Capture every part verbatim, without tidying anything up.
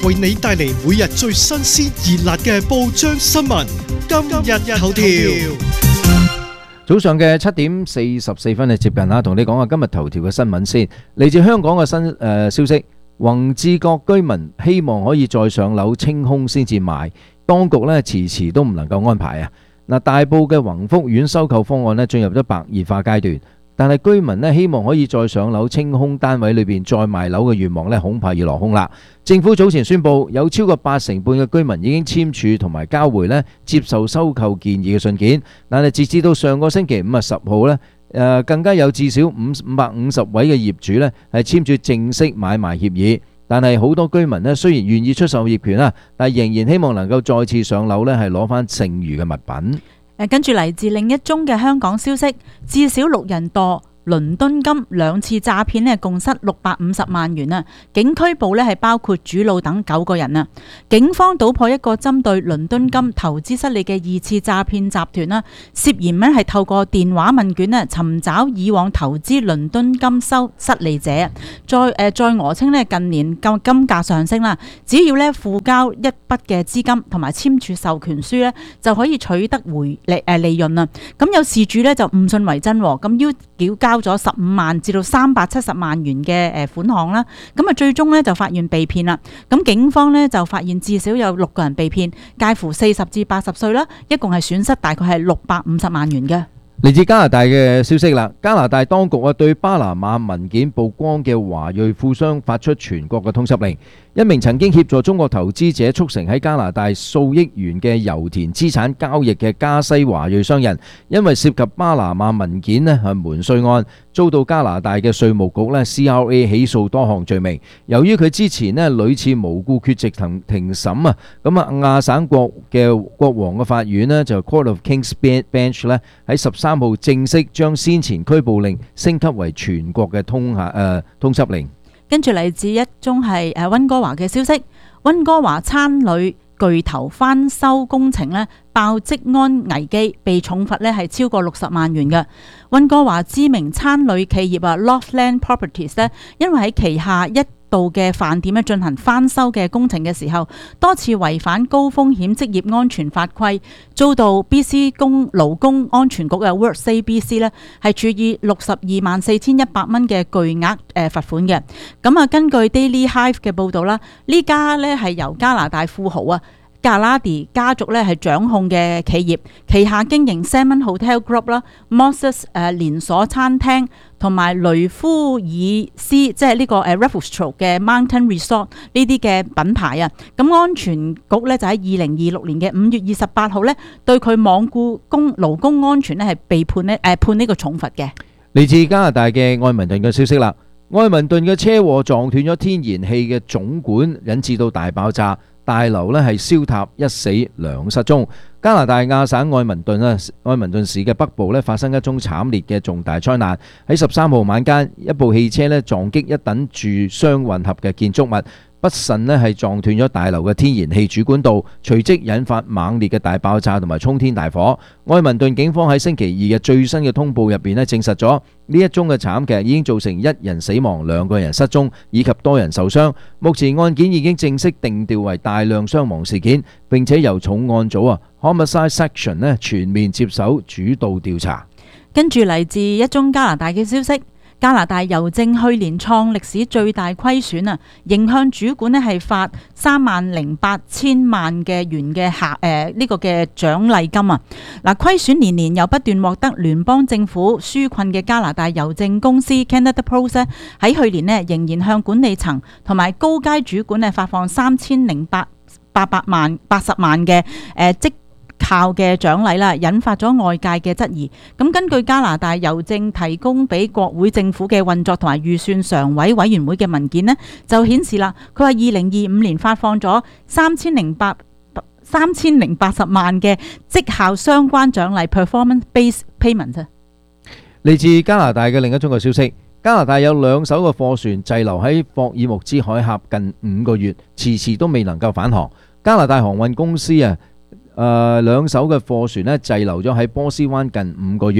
為你帶嚟每日最新鮮熱辣嘅報章新聞。今日頭條， 早上嘅七點四十四分，你接近啦，同你講下今日頭條嘅新聞先。嚟自香港嘅新誒、呃、消息，宏志閣居民希望可以再上樓清空先至賣，當局呢遲遲都唔能夠安排啊。嗱，大埔嘅宏福苑收購方案呢進入咗白熱化階段。但係居民呢希望可以再上樓清空單位裏邊再賣樓嘅願望呢恐怕要落空啦。政府早前宣布有超過八成半嘅居民已經簽署同埋交回呢接受收購建議嘅信件，但係截至到上個星期五啊十號呢，誒更加有至少五五百五十位嘅業主呢係簽署正式買賣協議。但係好多居民呢雖然願意出售業權啊，但係仍然希望能夠再次上樓呢係攞翻剩餘嘅物品。 跟住嚟自另一宗嘅香港消息，至少六人墮倫敦金兩次詐騙咧，共失六百五十萬元啊！警拘捕咧係包括主腦等九個人啊！警方搗破一個針對倫敦金投資失利嘅二次詐騙集團啦，涉嫌咧係透過電話問卷咧尋找以往投資倫敦金收失利者，再誒再訛稱咧近年金金價上升啦，只要咧付交一筆嘅資金同埋簽署授權書咧，就可以取得回利誒利潤啊！咁有事主咧就誤信為真，咁要繳交交咗十五萬至到三百七十萬元嘅誒款項啦，咁啊最終咧就發現被騙啦。咁警方咧就發現至少有六個人被騙，介乎四十至八十歲啦，一共係損失大概係六百五十萬元嘅。 嚟自加拿大嘅消息啦，加拿大當局啊對巴拿馬文件曝光嘅華裔富商發出全國嘅通緝令。一名曾經協助中國投資者促成喺加拿大數億元嘅油田資產交易嘅加西華裔商人，因為涉及巴拿馬文件咧係瞞稅案，遭到加拿大嘅稅務局咧 C R A 起訴多項罪名。由於佢之前咧屢次無故缺席庭庭審啊，咁啊亞省國嘅國王嘅法院咧就 Court of King's Bench 咧喺十三號正式將先前拘捕令升級為全國嘅通下誒通緝令。 跟住嚟自一宗係誒溫哥華嘅消息，溫哥華餐旅巨頭翻修工程咧爆職安危機，被重罰咧係超過六十萬元嘅。溫哥華知名餐旅企業啊 Northland Properties 咧，因為喺旗下一度嘅飯店咧進行翻修嘅工程嘅時候，多次違反高風險職業安全法規，遭到 B C 工勞工安全局嘅 WorkSafe B C 咧係處以六十二萬四千一百蚊嘅巨額誒罰款嘅。咁啊，根據 Daily Hive 嘅報導啦，呢家咧係由加拿大富豪啊加拉迪家族咧係掌控嘅企業，旗下經營 Salmon Hotel Group 啦、Moses 誒連鎖餐廳同埋雷夫爾斯，即係呢個誒 Revelstoke 嘅 Mountain Resort 呢啲嘅品牌啊。咁安全局咧就喺二零二六年嘅五月二十八號咧，對佢罔顧工勞工安全咧係被判咧誒判呢個重罰嘅。 嚟自加拿大嘅愛民頓嘅消息啦，愛民頓嘅車禍撞斷咗天然氣嘅總管，引致到大爆炸。大樓咧係燒塌，一死兩失蹤。加拿大亞省愛民頓啊，愛民頓市嘅北部咧發生一宗慘烈嘅重大災難。喺十三號晚間，一部汽車咧撞擊一等住雙混合嘅建築物，不慎咧係撞斷咗大樓嘅天然氣主管道，隨即引發猛烈嘅大爆炸同埋衝天大火。愛民頓警方喺星期二嘅最新嘅通報入邊咧證實咗呢一宗嘅慘劇已經造成一人死亡、兩個人失蹤以及多人受傷。目前案件已經正式定調為大量傷亡事件，並且由重案組啊 Homicide Section 咧全面接手主導調查。 跟住嚟自一宗加拿大嘅消息。加拿大郵政去年創歷史最大虧損啊，仍向主管咧係發三萬零八千萬嘅元嘅下誒呢個嘅獎勵金啊！嗱，虧損年年又不斷獲得聯邦政府紓困嘅加拿大郵政公司 Canada Post 喺去年咧仍然向管理層同埋高階主管咧發放三千零八八百萬八十萬嘅誒即靠嘅獎勵啦，引發咗外界嘅質疑。咁根據加拿大郵政提供俾國會政府嘅運作同埋預算常委委員會嘅文件呢，就顯示啦，佢話二零二五年發放咗三千零八三千零八十萬嘅績效相關獎勵 performance-based payment 啊。 嚟自加拿大嘅另一宗嘅消息，加拿大有兩艘嘅貨船滯留喺霍爾木茲海峽近五個月，遲遲都未能夠返航。加拿大航運公司啊。誒、呃、兩艘嘅貨船咧滯留咗喺波斯灣近五個月，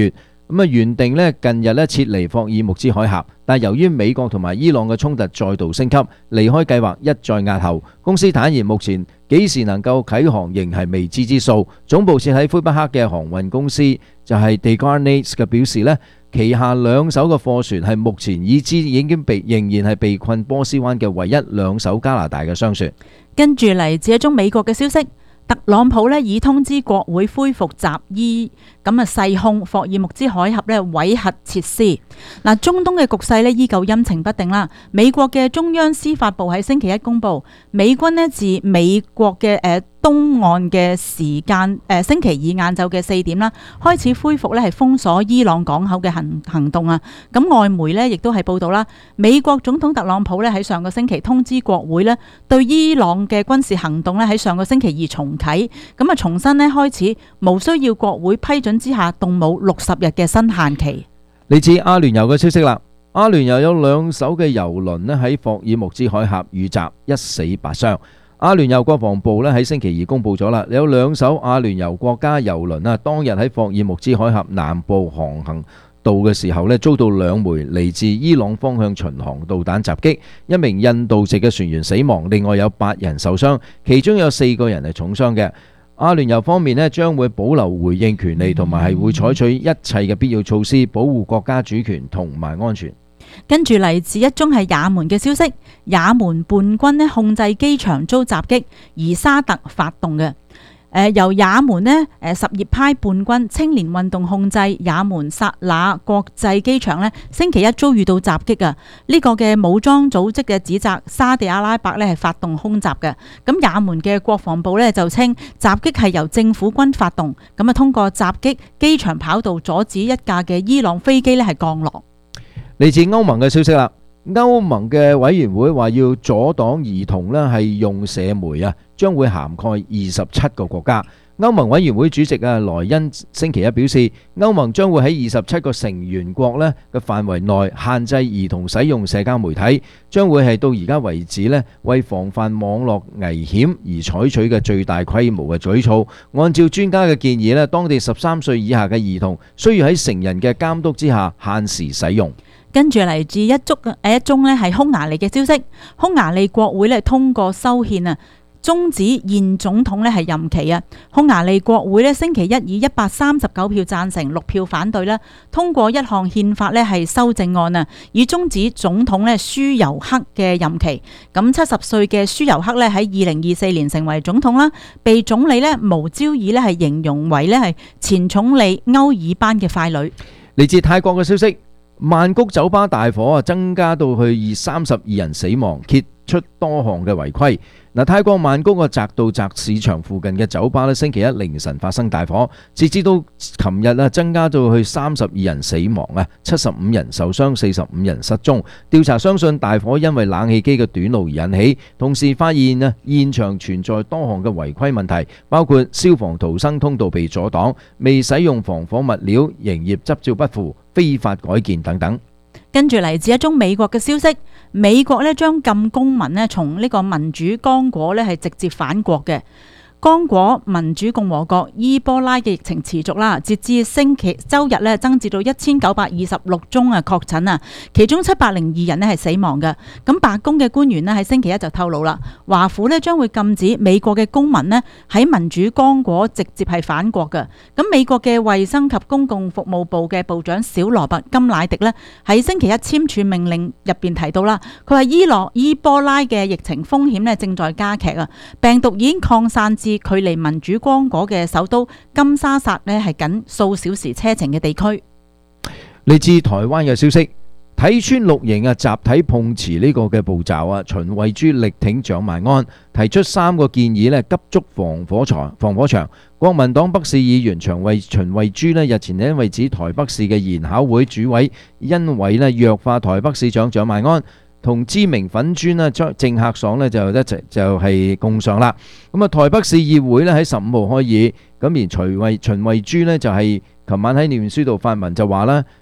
咁啊原定咧近日咧撤離霍爾木茲海峽，但係由於美國同埋伊朗嘅衝突再度升級，離開計劃一再押後。公司坦言目前幾時能夠啟航仍係未知之數。總部設喺魁北克嘅航運公司就係 Descartes 嘅表示咧，旗下兩艘嘅貨船係目前已知已經被仍然係被困波斯灣嘅唯一兩艘加拿大嘅商船。 跟住嚟自一宗美國嘅消息。特朗普咧已通知國會恢復習伊，咁啊勢控霍爾木茲海峽咧毀核設施。嗱，中東嘅局勢咧依舊陰晴不定啦。美國嘅中央司法部喺星期一公佈，美軍咧自美國嘅誒東岸嘅時間誒星期二晏晝嘅四點啦，開始恢復咧係封鎖伊朗港口嘅行行動啊。咁外媒咧亦都係報道啦，美國總統特朗普咧喺上個星期通知國會咧，對伊朗嘅軍事行動咧喺上個星期二重啟，咁啊重新咧開始無需要國會批准之下動武六十日嘅新限期。 嚟自阿聯酋嘅消息啦，阿聯酋有兩艘嘅油輪咧喺霍爾木茲海峽遇襲，一死八傷。阿聯酋國防部咧喺星期二公佈咗啦，有兩艘阿聯酋國家油輪啊，當日喺霍爾木茲海峽南部航行道嘅時候咧，遭到兩枚嚟自伊朗方向巡航導彈襲擊，一名印度籍嘅船員死亡，另外有八人受傷，其中有四個人係重傷嘅。阿聯酋方面咧將會保留回應權利，同埋係會採取一切嘅必要措施，保護國家主權同埋安全。 跟住嚟自一宗係也門嘅消息，也門叛軍咧控制機場遭襲擊，而沙特發動嘅。誒由也門咧誒什葉派叛軍青年運動控制也門薩那國際機場咧，星期一遭遇到襲擊啊！呢、這個嘅武裝組織嘅指責沙地阿拉伯咧係發動空襲嘅。咁也門嘅國防部咧就稱襲擊係由政府軍發動，咁啊通過襲擊機場跑道阻止一架嘅伊朗飛機咧係降落。 嚟自歐盟嘅消息啦。歐盟嘅委員會話要阻擋兒童咧係用社媒啊，將會涵蓋二十七個國家。歐盟委員會主席啊萊恩星期一表示，歐盟將會喺二十七個成員國咧嘅範圍內限制兒童使用社交媒體，將會係到而家為止咧為防範網絡危險而採取嘅最大規模嘅舉措。按照專家嘅建議咧，當地十三歲以下嘅兒童需要喺成人嘅監督之下限時使用。 跟住嚟自一宗誒一宗咧係匈牙利嘅消息，匈牙利國會咧通過修憲啊，終止現總統咧係任期啊。匈牙利國會咧星期一以一百三十九票贊成、六票反對啦，通過一項憲法咧係修正案啊，以終止總統咧舒尤克嘅任期。咁七十歲嘅舒尤克咧喺二零二四年成為總統啦，被總理咧無招爾咧係形容為咧係前總理歐爾班嘅傀儡。 嚟自泰國嘅消息。曼谷酒吧大火啊，增加到去二三十二人死亡，揭出多項嘅違規。嗱，泰國曼谷個澤道澤市場附近嘅酒吧咧，星期一凌晨發生大火，截至到琴日啊，增加到去三十二人死亡啊，七十五人受傷，四十五人失蹤。調查相信大火因為冷氣機嘅短路而引起，同時發現啊現場存在多項嘅違規問題，包括消防逃生通道被阻擋、未使用防火物料、營業執照不符、非法改建等等。 跟住嚟自一宗美國嘅消息，美國咧將禁公民咧從呢個民主剛果咧係直接返國嘅。剛果民主共和國伊波拉嘅疫情持續啦，截至星期周日咧增至到一千九百二十六宗啊確診啊，其中七百零二人咧係死亡嘅。咁白宮嘅官員咧喺星期一就透露啦，華府咧將會禁止美國嘅公民咧喺民主剛果直接係返國嘅。咁美國嘅衛生及公共服務部嘅部長小羅伯金乃迪咧喺星期一簽署命令入邊提到啦，佢話伊洛伊波拉嘅疫情風險咧正在加劇啊，病毒已經擴散至距離民主剛果嘅首都金沙薩呢係僅數小時車程嘅地區。 嚟自台灣嘅消息，睇穿綠營啊集體碰瓷呢個嘅步驟啊，秦慧珠力挺蔣萬安，提出三個建議呢，急築防火牆。防火牆。國民黨北市議員長慧秦慧珠呢日前因為指台北市嘅研考會主委因為呢弱化台北市長蔣萬安。同知名粉專啦，政客爽咧就一齊就係共上啦。咁啊，台北市議會咧喺十五號開議，咁而徐慧秦慧珠咧就係琴晚喺念書度發文就話啦，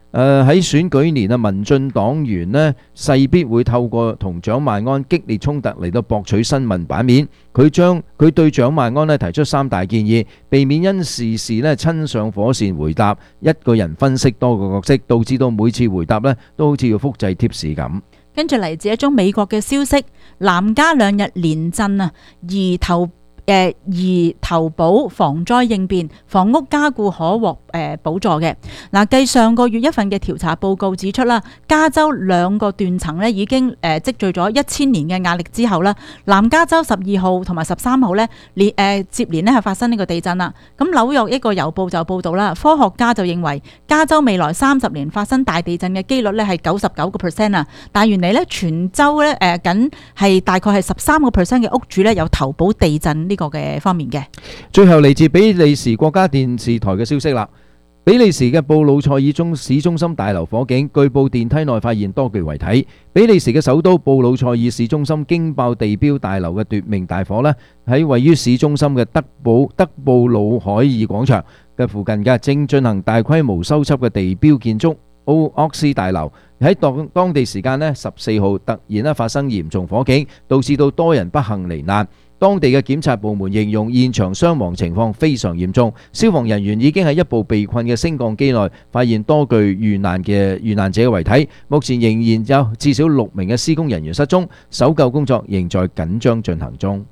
誒喺選舉年啊，民進黨員呢勢必會透過同蔣萬安激烈衝突嚟到博取新聞版面。佢將佢對蔣萬安呢提出三大建議，避免因時事呢親上火線回答，一個人分析多個角色，導致到每次回答呢都好似要複製貼士咁。 跟住嚟自一宗美國嘅消息，南加兩日連震啊，而投誒而投保防災應變，房屋加固可獲誒補助嘅。嗱，繼上個月一份嘅調查報告指出啦，加州兩個斷層咧已經誒積聚咗一千年嘅壓力之後啦，南加州十二號同埋十三號咧連誒接連咧係發生呢個地震啦。咁紐約一個郵報就報導啦，科學家就認為加州未來三十年發生大地震嘅機率咧係九十九個 percent 啊，但係原嚟咧全州咧誒僅係大概係十三個 percent 嘅屋主咧有投保地震呢個嘅方面嘅。 最後嚟自比利時國家電視台嘅消息啦，比利時嘅布魯塞爾中市中心大樓火警，據報電梯內發現多具遺體。比利時嘅首都布魯塞爾市中心驚爆地標大樓嘅奪命大火呢，喺位於市中心嘅德布德布魯海爾廣場嘅附近嘅正進行大規模修葺嘅地標建築奧奧斯大樓，喺當當地時間呢十四號突然咧發生嚴重火警，導致到多人不幸罹難。當地嘅檢察部門形容現場傷亡情況非常嚴重，消防人員已經喺一部被困嘅升降機內發現多具遇難嘅遇難者嘅遺體，目前仍然有至少六名嘅施工人員失蹤，搜救工作仍在緊張進行中。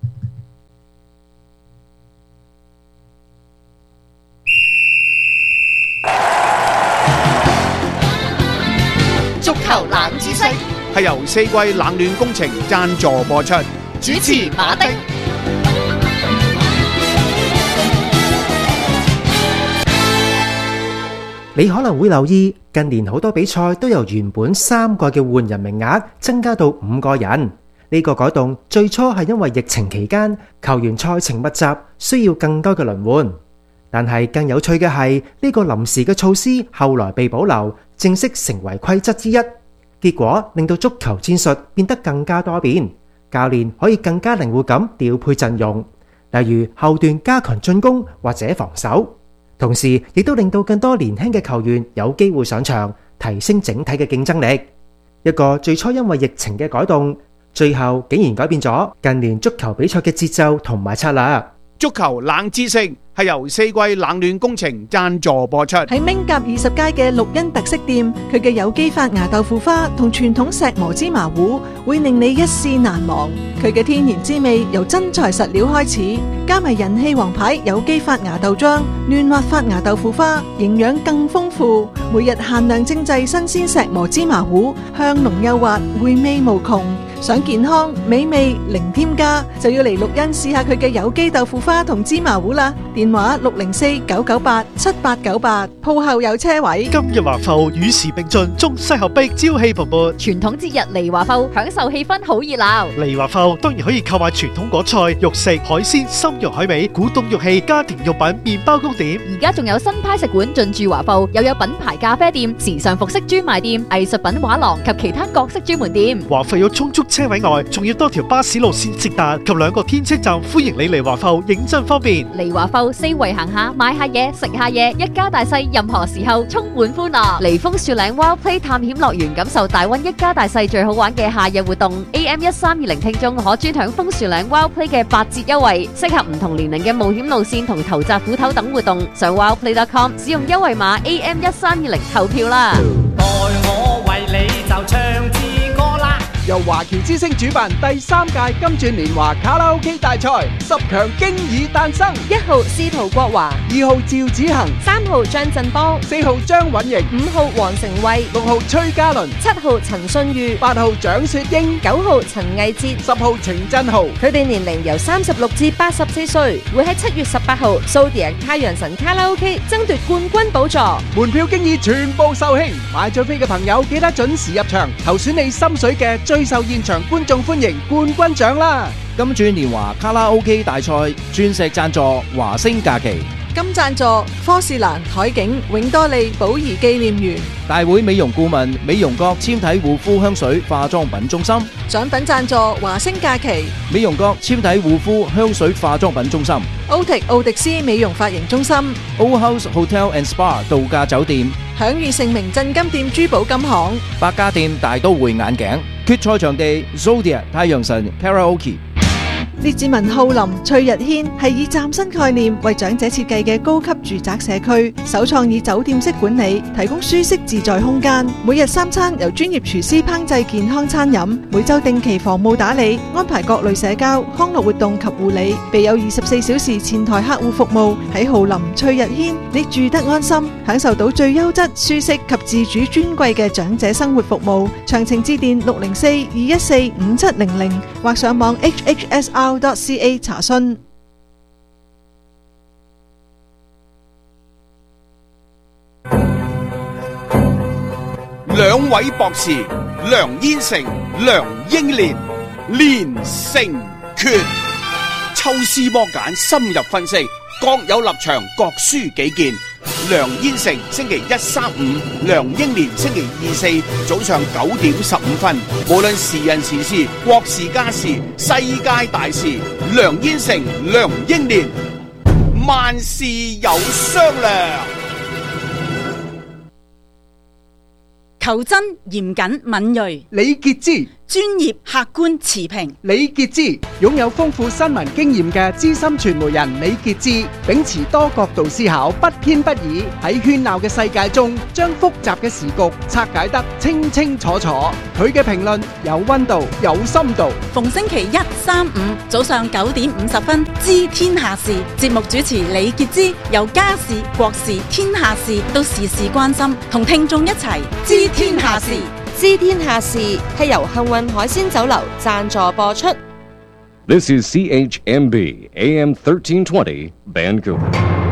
足球冷知識係由四季冷暖工程贊助播出。 主持馬丁。 你可能會留意，近年好多比賽都由原本三個嘅換人名額增加到五個人。呢個改動最初係因為疫情期間球員賽程密集，需要更多嘅輪換。但係更有趣嘅係，呢個臨時嘅措施後來被保留，正式成為規則之一。結果令到足球戰術變得更加多變。教練可以更加靈活咁調配陣容，例如後段加強進攻或者防守，同時亦都令到更多年輕嘅球員有機會上場，提升整體嘅競爭力。一個最初因為疫情嘅改動，最後竟然改變咗近年足球比賽嘅節奏同埋策略。 足球冷知識係由四季冷暖工程贊助播出。 喺明甲二十街嘅綠茵特色店，佢嘅有機發芽豆腐花同傳統石磨芝麻糊會令你一試難忘。佢嘅天然滋味由真材實料開始，加埋人氣王牌有機發芽豆漿、嫩滑發芽豆腐花，營養更豐富。每日限量精製新鮮石磨芝麻糊，香濃幼滑，回味無窮。想健康美味零添加，就要嚟綠茵試下佢嘅有機豆腐花同芝麻糊啦。電話六零四九九八七八九八，鋪後有車位。 今日華埠與時並進，中西合璧，朝氣蓬勃。 傳統節日嚟華埠，享受氣氛好熱鬧。 嚟華埠當然可以購買傳統果菜、肉食、海鮮、參茸海味、古董玉器、家庭用品、麵包糕點。 而家仲有新派食館進駐華埠，又有品牌咖啡店、時尚服飾專賣店、藝術品畫廊及其他各式專門店。 華埠有充足車位外，仲要多條巴士路線直達及兩個天車站，歡迎你嚟華埠，認真方便。 嚟華埠四圍行下，買下嘢，食下嘢，一家大細任何時候充滿歡樂。嚟楓樹嶺 Wild Play 探險樂園，感受大溫一家大細最好玩嘅夏日活動。A M 一三二零聽眾可專享楓樹嶺 Wild Play 嘅八折優惠，適合唔同年齡嘅冒險路線同投擲斧頭等活動。上 wildplay dot com 使用優惠碼 A M 一三二零投票啦。 待我為你就唱支歌啦。由華僑之聲主辦第三屆金鑽年華卡拉 OK 大賽，十強經已誕生。 一號司徒國華， 二號趙子恒， 三號張振邦， 四號張允瑩， 五號黃成慧， 六號崔嘉倫， 七號陳信裕， 八號蔣雪英， 九號陳藝哲， 十號程振豪。 佢哋年齡由三十六至八十四歲，會喺七月十八號蘇迪太陽神卡拉 OK 爭奪冠軍寶座。 門票經已全部售罄，買咗飛嘅朋友記得準時入場，投選你心水嘅最受現場觀眾歡迎冠軍獎啦！ 金鑽年華卡拉 OK 大賽鑽石贊助華星假期， 金贊助科士蘭海景永多利寶儀紀念園， 大會美容顧問美容閣纖體護膚香水化妝品中心， 獎品贊助華星假期， 美容閣纖體護膚香水化妝品中心， 奧迪奧迪斯美容髮型中心， O House Hotel and Spa 度假酒店， 享譽盛名鎮金店珠寶金行。 百家店大都會眼鏡，決賽場地 Zodiac 太陽神 Karaoke。 列治文浩林翠日軒係以嶄新概念為長者設計嘅高級住宅社區，首創以酒店式管理，提供舒適自在空間。每日三餐由專業廚師烹製健康餐飲，每週定期房務打理，安排各類社交、康樂活動及護理，備有二十四小時前台客戶服務。喺浩林翠日軒，你住得安心，享受到最優質、舒適及自主尊貴嘅長者生活服務。詳情致電六零四二一四五七零零或上網 H H S R dot C A 查詢。 兩位博士梁燕成、梁英蓮連成決，抽絲剝繭，深入分析，各有立場，各抒己見。梁燕成星期一、三、五，梁英蓮星期二、四早上九點十五分。無論時人時事、國事家事、世界大事，梁燕成、梁英蓮萬事有商量。 求真、嚴謹、敏銳， 李傑之專業、客觀、持平。 李傑之擁有豐富新聞經驗嘅資深傳媒人李傑之，秉持多角度思考，不偏不倚，喺喧鬧嘅世界中，將複雜嘅時局拆解得清清楚楚。佢嘅評論有溫度，有深度。 逢星期一、三、五早上九點五十分，知天下事節目主持李傑之，由家事、國事、天下事到時事關心，同聽眾一齊知天下事。 知天下事係由幸運海鮮酒樓贊助播出。 This is C H M B A M thirteen twenty Vancouver。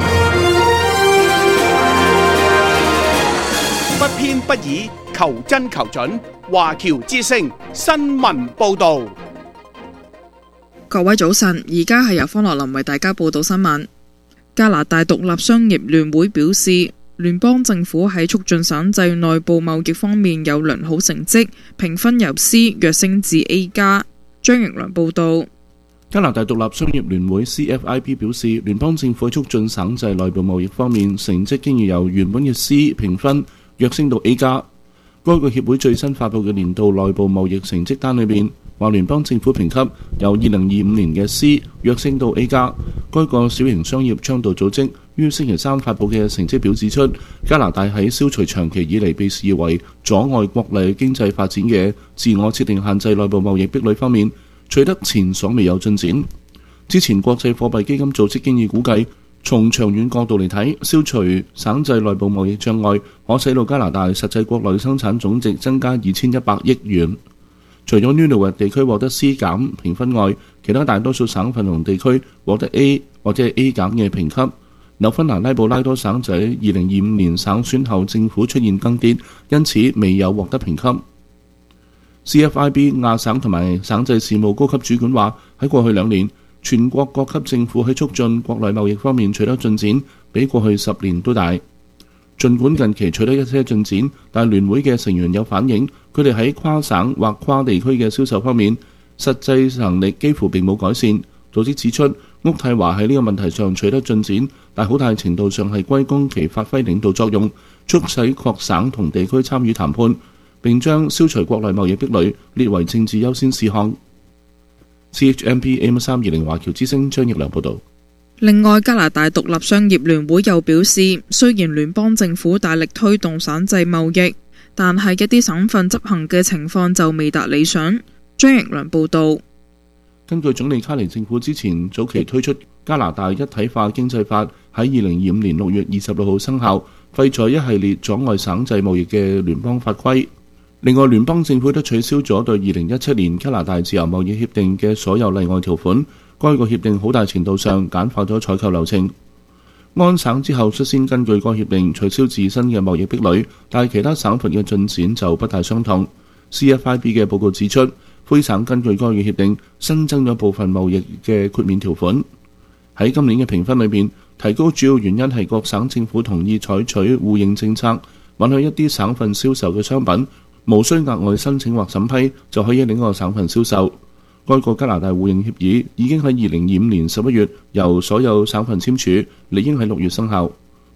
不偏不倚，求真求準。華僑之聲新聞報導。 各位早晨，而家係由方樂林為大家報道新聞。加拿大獨立商業聯會表示，聯邦政府喺促進省際內部貿易方面有良好成績，評分由 C 躍升至 A 加。張奕良報導。 加拿大獨立商業聯會 C F I B 表示，聯邦政府喺促進省際內部貿易方面成績經已由原本嘅 C 評分躍升到 A 加。該個協會最新發布嘅年度內部貿易成績單裏面話，聯邦政府評級由二零二五年嘅 C 躍升到 A 加。該個小型商業倡導組織於星期三發布嘅成績表指出，加拿大喺消除長期以嚟被視為阻礙國內經濟發展嘅自我設定限制內部貿易壁壘方面取得前所未有進展。之前國際貨幣基金組織經已估計，從長遠角度嚟睇，消除省際內部貿易障礙可使到加拿大實際國內生產總值增加二千一百億元。除咗 Nunavut 地區獲得 C 減評分外，其他大多數省份同地區獲得 A 或者係 A 減嘅評級。紐芬蘭拉布拉多省就喺二零二五年省選後政府出現更迭，因此未有獲得評級。C F I B 亞省同埋省際事務高級主管話，喺過去兩年，全國各級政府喺促進國內貿易方面取得進展，比過去十年都大。儘管近期取得一些進展，但聯會嘅成員有反映，佢哋喺跨省或跨地區嘅銷售方面，實際能力幾乎並冇改善。組織指出，渥太華喺呢個問題上取得進展，但好大程度上係歸功其發揮領導作用，促使各省同地區參與談判，並將消除國內貿易壁壘列為政治優先事項。C H M P A M 三二零華僑之聲張奕良報導。 另外，加拿大獨立商業聯會又表示，雖然聯邦政府大力推動省際貿易，但係一啲省份執行嘅情況就未達理想。張奕良報導。 根據總理卡尼政府之前早期推出加拿大一體化經濟法，喺二零二五年六月二十六號生效，廢除一系列阻礙省際貿易嘅聯邦法規。另外，聯邦政府都取消咗對二零一七年加拿大自由貿易協定嘅所有例外條款。該個協定好大程度上簡化咗採購流程。安省之後率先根據該協定取消自身嘅貿易壁壘，但係其他省份嘅進展就不大相同。C F I B 嘅報告指出，魁省根據該個協定新增咗部分貿易嘅豁免條款。喺今年嘅評分裏面，提高主要原因係各省政府同意採取互認政策，允許一啲省份銷售嘅商品無需額外申請或審批就可以喺另一個省份銷售。該個加拿大互認協議已經喺二零二五年十一月由所有省份簽署，理應喺六月生效。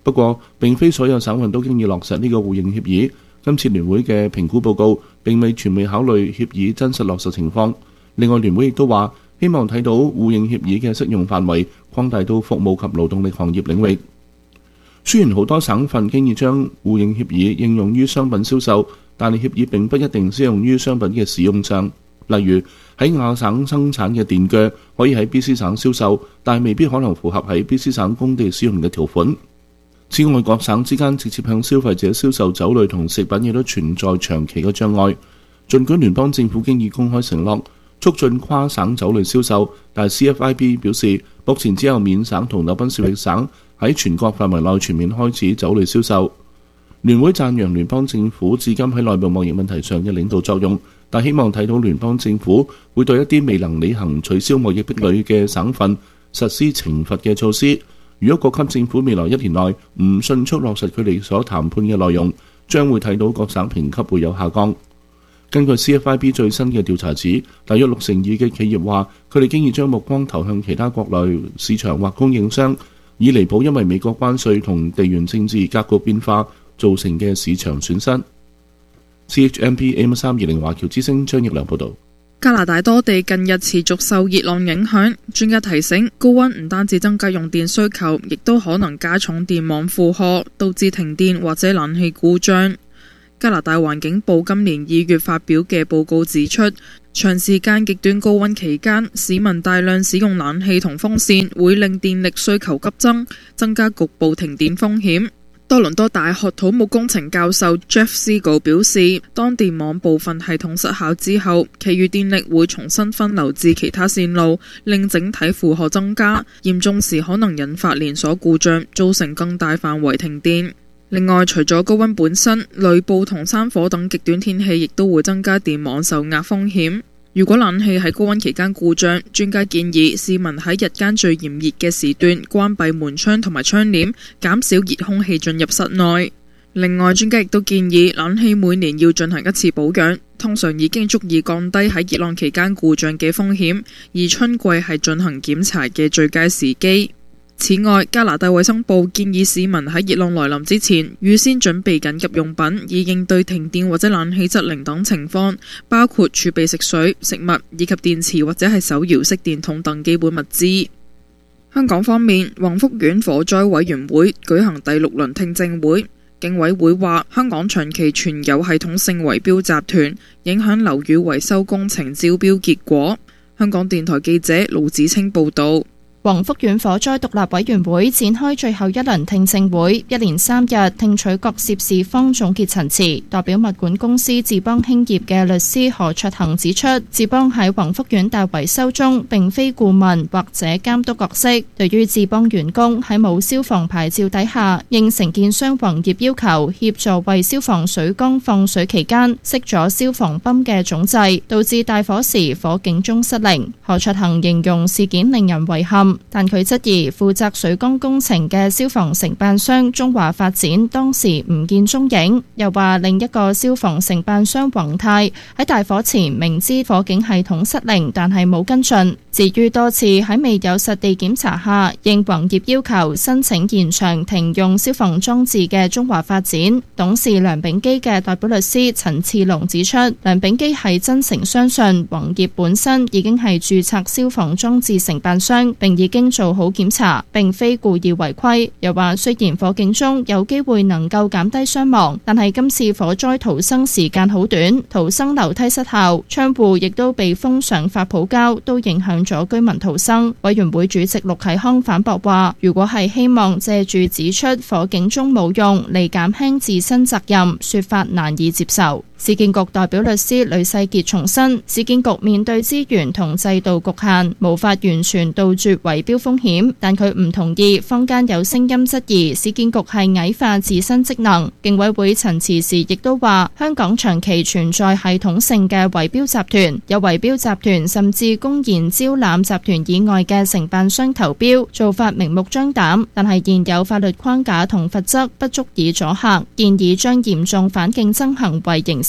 不過，並非所有省份都經已落實呢個互認協議。今次聯會嘅評估報告並未全面考慮協議真實落實情況。另外，聯會亦都話希望睇到互認協議嘅適用範圍擴大到服務及勞動力行業領域。雖然好多省份經已將互認協議應用於商品銷售，但係協議並不一定適用於商品嘅使用上。例如喺亞省生產嘅電鋸可以喺 B C 省銷售，但未必可能符合喺 B C 省工地使用嘅條款。此外，各省之間直接向消費者銷售酒類同食品亦都存在長期嘅障礙。儘管聯邦政府經已公開承諾促進跨省酒類銷售，但 C F I B 表示，目前只有緬省同紐賓少域省喺全國範圍內全面開始酒類銷售。聯會讚揚聯邦政府至今喺內部貿易問題上嘅領導作用，但希望睇到聯邦政府會對一啲未能履行取消貿易壁壘嘅省份實施懲罰嘅措施。如果各級政府未來一年內唔迅速落實佢哋所談判嘅內容，將會睇到各省評級會有下降。根據 C F I B 最新嘅調查指，大約六成二嘅企業話佢哋經已將目光投向其他國內市場或供應商，以彌補因為美國關稅同地緣政治格局變化造成嘅市場損失。C H M P A M 三二零華僑之聲張奕良報導。 加拿大多地近日持續受熱浪影響，專家提醒高溫唔單止增加用電需求，亦都可能加重電網負荷，導致停電或者冷氣故障。加拿大環境部今年二月發表嘅報告指出，長時間極端高溫期間，市民大量使用冷氣同風扇，會令電力需求急增，增加局部停電風險。多倫多大學土木工程教授 Jeff Siegel 表示，當電網部分系統失效之後，其餘電力會重新分流至其他線路，令整體負荷增加，嚴重時可能引發連鎖故障，造成更大範圍停電。另外，除咗高溫本身，雷暴同山火等極端天氣亦都會增加電網受壓風險。如果冷氣喺高溫期間故障，專家建議市民喺日間最炎熱嘅時段關閉門窗同埋窗簾，減少熱空氣進入室內。另外，專家亦都建議冷氣每年要進行一次保養，通常已經足以降低喺熱浪期間故障嘅風險，而春季係進行檢查嘅最佳時機。此外，加拿大衛生部建議市民喺熱浪來臨之前預先準備緊急用品，以應對停電或者冷氣失靈等情況，包括儲備食水、食物以及電池或者係手搖式電筒等基本物資。香港方面，宏福苑火災委員會舉行第六輪聽證會，競委會話香港長期存有系統性圍標集團，影響樓宇維修工程招標結果。香港電台記者盧子清報導。 宏福苑火災獨立委員會展開最後一輪聽證會，一連三日聽取各涉事方總結陳詞。代表物管公司智邦興業嘅律師何卓恒指出，智邦喺宏福苑大維修中並非顧問或者監督角色。對於智邦員工喺冇消防牌照底下應承建商宏業要求協助為消防水缸放水期間熄咗消防泵嘅總掣，導致大火時火警鐘失靈。何卓恒形容事件令人遺憾，但佢質疑負責水缸工程嘅消防承辦商中華發展當時唔見蹤影，又話另一個消防承辦商宏泰喺大火前明知火警系統失靈，但係冇跟進。至於多次喺未有實地檢查下應宏業要求申請延長停用消防裝置嘅中華發展董事梁秉基嘅代表律師陳次龍指出，梁秉基係真誠相信宏業本身已經係註冊消防裝置承辦商，並已經做好檢查，並非故意違規。又話雖然火警中有機會能夠減低傷亡，但係今次火災逃生時間好短，逃生樓梯失效，窗戶亦都被封上發泡膠，都影響咗居民逃生。委員會主席陸啟康反駁話，如果係希望借住指出火警鐘冇用嚟減輕自身責任，說法難以接受。市建局代表律師呂世傑重申，市建局面對資源同制度局限，無法完全杜絕圍標風險，但佢唔同意坊間有聲音質疑市建局係矮化自身職能。競委會陳詞時亦都話，香港長期存在系統性嘅圍標集團，有圍標集團甚至公然招攬集團以外嘅承辦商投標，做法明目張膽，但係現有法律框架同罰則不足以阻嚇，建議將嚴重反競爭行為刑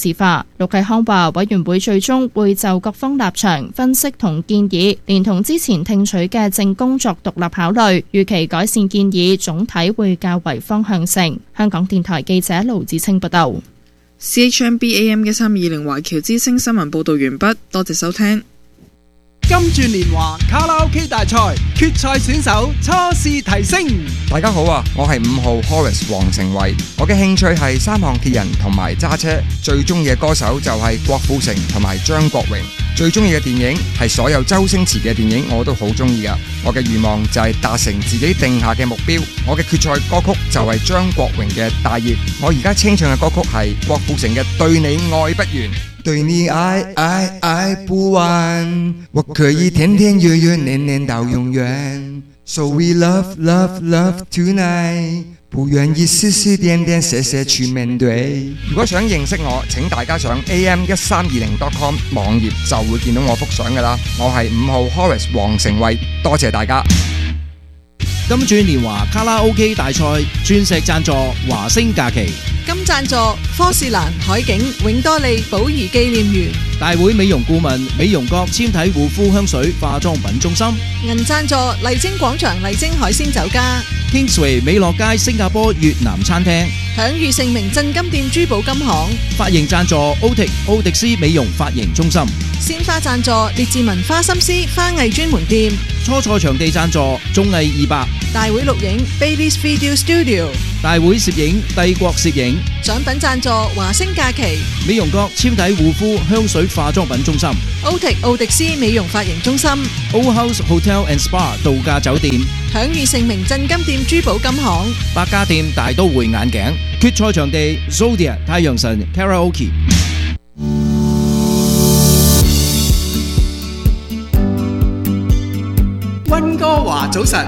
事化。陸繼康話，委員會最終會就各方立場分析同建議，連同之前聽取嘅證供作獨立考慮，預期改善建議總體會較為方向性。香港電台記者盧子清報道。 C H M B A M 一三二零華僑之聲新聞報道完畢，多謝收聽。 金鑽年華卡拉 OK 大賽決賽選手初試提升。 大家好啊，我係五號 Horace 黃成慧，我嘅興趣係三項鐵人同埋揸車，最中意嘅歌手就係郭富城同埋張國榮，最中意嘅電影係所有周星馳嘅電影，我都好中意噶。我嘅願望就係達成自己定下嘅目標，我嘅決賽歌曲就係張國榮嘅大熱，我而家清唱嘅歌曲係郭富城嘅對你愛不完。對你愛愛愛不完，我可以天天月月年年到永遠。So we love love love tonight， 不願意絲絲點點寫寫去面對。如果想認識我，請大家上 A M 一三二零 dot com 網頁就會見到我幅相噶啦。我係五號 Horace 黃成慧，多謝大家。 金鑽年華卡拉 OK 大賽鑽石贊助華星假期， 金贊助科士蘭海景永多利寶儀紀念園， 大會美容顧問美容閣纖體護膚香水化妝品中心， 銀贊助麗晶廣場麗晶海鮮酒家， Kingsway 美樂街新加坡越南餐廳， 享譽盛名鎮金店珠寶金行， 髮型贊助奧迪奧迪斯美容髮型中心， 鮮花贊助列治文花心思花藝專門店， 初賽場地贊助綜藝二百， 大會錄影 Bailey's Video Studio， 大會攝影帝國攝影， 獎品贊助華星假期， 美容閣纖體護膚香水化妝品中心， 奧迪奧迪斯美容髮型中心， Old House Hotel and Spa 度假酒店， 享譽盛名鎮金店珠寶金行， 百家店大都會眼鏡，決賽場地 Zodiac 太陽神 Karaoke。 溫哥華早晨。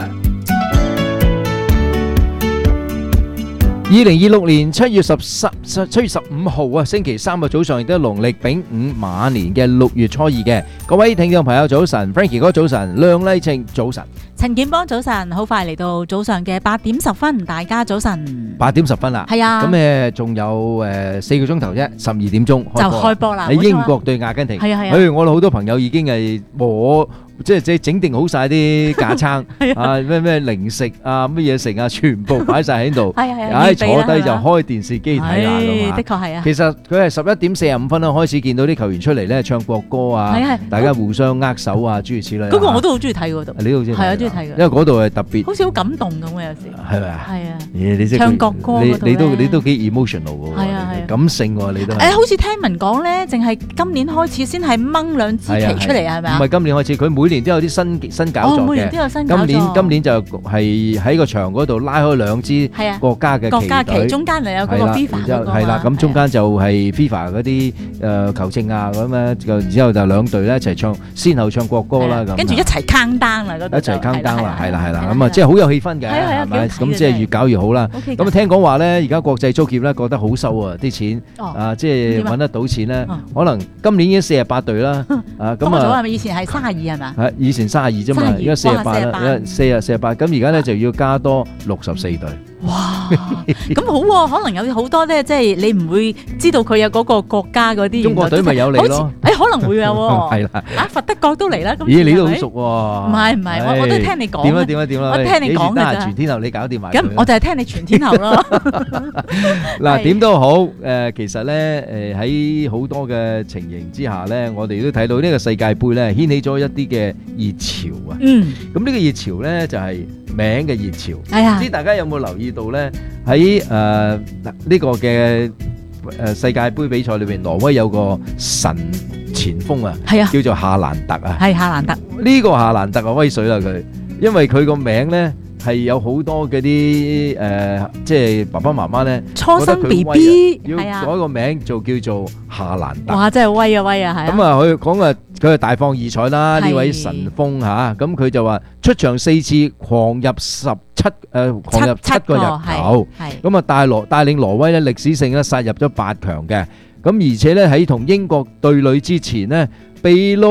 二零二六年七月十三七月十五號啊，星期三嘅早上，亦都係農曆丙午馬年嘅六月初二嘅。各位聽眾朋友早晨 ，Frankie 哥早晨，梁麗晴早晨， 陳建邦早晨，好快嚟到早上嘅八點十分，大家早晨。 八點十分啦， 係啊， 咁誒仲有誒四個鐘頭啫，十二點鐘就開波啦。 喺英國對阿根廷， 係啊係啊， 誒我哋好多朋友已經係和。即係即係整定好晒啲架撐啊，咩咩零食啊，乜嘢食啊，全部擺晒喺度。係啊係啊，唉坐低就開電視機睇啦咁啊。 的確係啊。其實佢係十一點四十五分啦，開始見到啲球員出嚟咧唱國歌啊，大家互相握手啊，諸如此類。 嗰個我都好中意睇嗰度。 你都好中意睇？係啊，中意睇嘅。 因為嗰度係特別， 好似好感動咁嘅有時。 係咪啊？ 係啊。 你即係唱國歌你你都你都幾 emotional 喎。 係啊係。 感性喎你都。 誒，好似聽聞講咧，淨係今年開始先係掹兩支旗出嚟係咪啊？ 唔係今年開始，佢每年都有啲新新搞作嘅， 每年都有新搞作。 今年今年就係喺個場嗰度拉開兩支國家嘅旗隊， 國家旗中間就有嗰個 FIFA 嗰個係啦，咁中間就係 FIFA 嗰啲誒球證啊咁樣，然之後就兩隊咧一齊唱，先後唱國歌啦咁。 跟住一齊 count down 啦嗰度。 一齊 count down 啦，係啦係啦，咁啊即係好有氣氛嘅，係咪？咁即係越搞越好啦。咁啊聽講話咧，而家國際足協咧覺得好收啊啲錢，啊即係揾得到錢咧，可能今年已經四十八隊啦，啊咁啊。 係咪以前係三十二係嘛？ 係以前三十二啫嘛，而家四十八啦，四啊四十八，咁而家咧就要加多六十四隊。 哇，咁好喎，可能有好多咧，即係你唔會知道佢有嗰個國家嗰啲。 中國隊咪有你咯？ 誒，可能會有喎。 係啦， 啊，佛德國都嚟啦。 咦，你都好熟喎？ 唔係唔係，我我都聽你講。 點啊點啊點啊！ 我聽你講嘅啫。 全天候你搞掂埋。 咁我就係聽你全天候咯。 嗱，點都好，誒，其實咧，誒喺好多嘅情形之下咧，我哋都睇到呢個世界盃咧，掀起咗一啲嘅熱潮啊。嗯。咁呢個熱潮咧就係名嘅熱潮。係啊。唔知大家有冇留意到咧？喺誒呢個嘅誒世界盃比賽裏邊，挪威有個神前鋒啊，係啊，叫做夏蘭特啊。 係夏蘭特。呢個夏蘭特啊威水啦佢，因為佢個名咧。係有好多嗰啲誒，即係爸爸媽媽咧， 初生 B B 要改個名做叫做夏蘭特。 哇！真係威啊威啊，係。 咁啊，佢講啊，佢係大放異彩啦，呢位神鋒嚇。咁佢就話出場四次，狂入十七誒，狂入七個入球。係。咁啊，帶羅帶領挪威咧，歷史性咧殺入咗八強嘅。咁而且咧喺同英國對壘之前咧，秘魯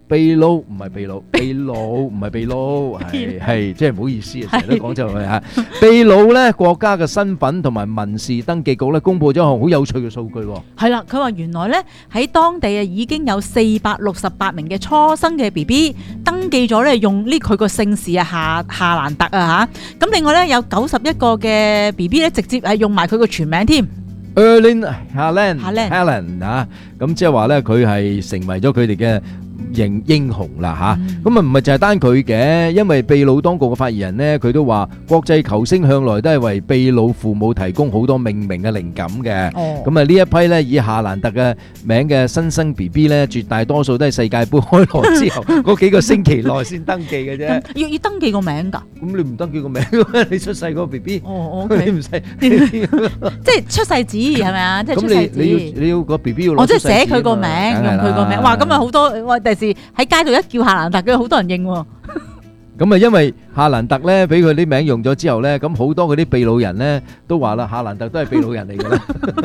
秘魯唔係秘魯，秘魯唔係秘魯，係係即係唔好意思啊，成日都講錯佢嚇。秘魯咧國家嘅身份同埋民事登記局咧公佈咗一項好有趣嘅數據喎。 係啦，佢話原來咧喺當地啊已經有四百六十八名嘅初生嘅 B B 登記咗咧用呢佢個姓氏啊夏夏蘭特啊嚇。咁另外咧有九十一個嘅 B B 咧直接係用埋佢個全名添。 Erling Haaland Haaland 啊，咁即係話咧佢係成為咗佢哋嘅英英雄啦嚇，咁啊唔係就係單佢嘅，因為秘魯當局嘅發言人呢，佢都話國際球星向來都係為秘魯父母提供好多命名嘅靈感嘅。咁啊呢一批咧以夏蘭特嘅名嘅新生 B B 咧，絕大多數都係世界盃開鑼之後嗰幾個星期內先登記嘅啫。 要要登記個名㗎？ 咁你唔登記個名，你出世嗰個 B B， 哦， 你唔使， 即係出世紙係咪啊？即係出世紙。咁你你要你要個 B B 要攞。 我即係寫佢個名，用佢個名。哇！咁啊好多哇！第時喺街度一叫夏蘭特嘅，好多人認喎。 咁啊，因為夏蘭特咧俾佢啲名用咗之後咧，咁好多嗰啲秘魯人咧都話啦，夏蘭特都係秘魯人嚟㗎啦。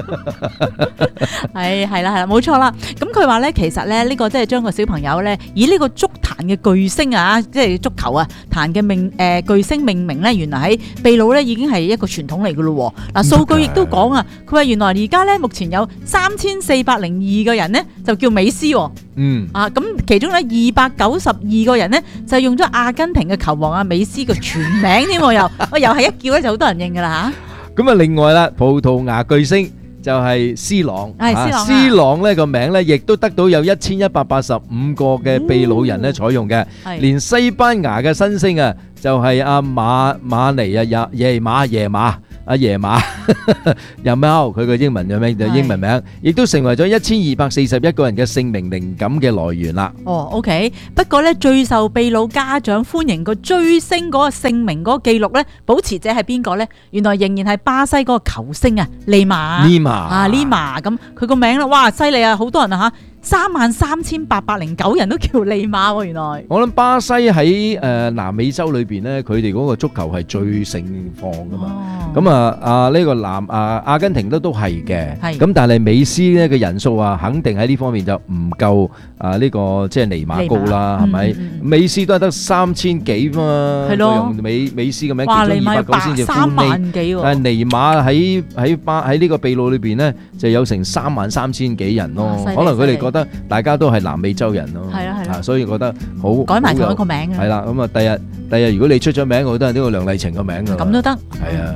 係係啦係啦，冇錯啦。咁佢話咧，其實咧呢個即係將個小朋友咧以呢個足壇嘅巨星啊，即係足球啊壇嘅命誒巨星命名咧，原來喺秘魯咧已經係一個傳統嚟㗎咯。嗱，數據亦都講啊，佢話原來而家咧目前有三千四百零二個人咧就叫美斯。嗯。啊，咁其中咧二百九十二個人咧就用咗阿根廷嘅球王阿美斯嘅全名添，又又係一叫咧就好多人認噶啦吓。咁啊，另外啦，葡萄牙巨星就係 C 朗，係 C 朗咧個名咧亦都得到有一千一百八十五個嘅秘魯人咧採用嘅，連西班牙嘅新星啊就係阿馬馬尼啊耶耶馬耶馬。阿爺馬有貓，佢個英文嘅名就英文名，亦都成為咗一千二百四十一個人嘅姓名靈感嘅來源啦。哦 ，OK， 不過咧最受秘魯家長歡迎個追星嗰個姓名嗰個記錄咧，保持者係邊個咧？原來仍然係巴西嗰個球星啊，利馬。利馬啊，利馬咁佢個名啦，哇，犀利啊，好多人啊嚇。三萬三千八百零九人都叫利馬喎，原來。我諗巴西喺誒南美洲裏邊咧，佢哋嗰個足球係最盛況噶嘛。咁啊啊呢個南啊阿根廷都都係嘅。係。咁但係美斯咧嘅人數啊，肯定喺呢方面就唔夠啊呢個即係尼馬高啦，係咪？美斯都係得三千幾嘛。係咯。用美美斯嘅名叫咗二百九先至歡喜。三萬幾喎。但係尼馬喺喺巴喺呢個秘魯裏邊咧，就有成三萬三千幾人咯。可能佢哋覺覺得大家都係南美洲人咯，係啦係啦，所以覺得好改埋同一個名嘅，係啦。咁啊，第日第日如果你出咗名，我都係呢個梁麗晴個名噶，咁都得，係啊。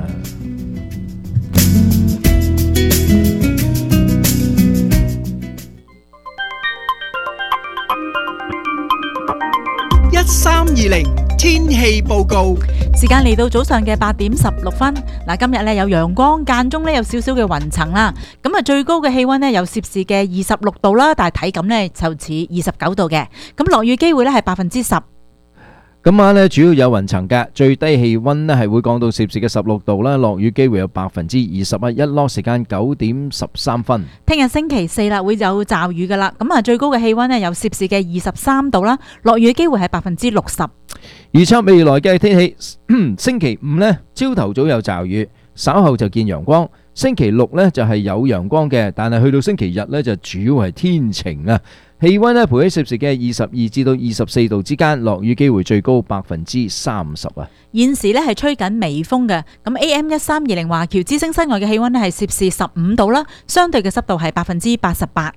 一三二零天氣報告， 時間嚟到早上嘅八點十六分。嗱，今日咧有陽光，間中咧有少少嘅雲層啦。咁啊，最高嘅氣溫咧有攝氏嘅二十六度啦，但係體感咧就似二十九度嘅。咁落雨機會咧係百分之十。今晚咧主要有雲層嘅，最低氣溫咧係會降到攝氏嘅十六度啦，落雨機會有百分之二十一，一落時間九點十三分。聽日星期四啦，會有驟雨噶啦，咁啊最高嘅氣溫咧有攝氏嘅二十三度啦，落雨機會係百分之六十。預測未來嘅天氣，星期五呢，朝頭早有驟雨，稍後就見陽光。星期六呢，就係有陽光嘅，但係去到星期日呢，就主要係天晴啊。氣溫呢，徘徊喺攝氏嘅二十二至到二十四度之間，落雨機會最高百分之三十啊。現時呢係吹緊微風嘅，咁 A M 一三二零華僑之聲室外嘅氣溫呢係攝氏十五度啦，相對嘅濕度係百分之八十八。